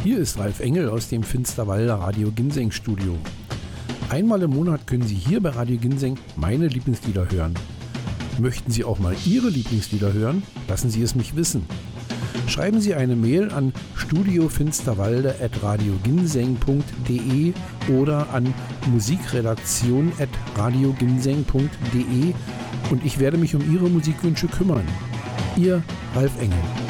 Hier ist Ralf Engel aus dem Finsterwalder Radio Ginseng Studio. Einmal im Monat können Sie hier bei Radio Ginseng meine Lieblingslieder hören. Möchten Sie auch mal Ihre Lieblingslieder hören? Lassen Sie es mich wissen. Schreiben Sie eine Mail an studiofinsterwalde@radioginseng.de oder an musikredaktion@radioginseng.de und ich werde mich um Ihre Musikwünsche kümmern. Ihr Ralf Engel.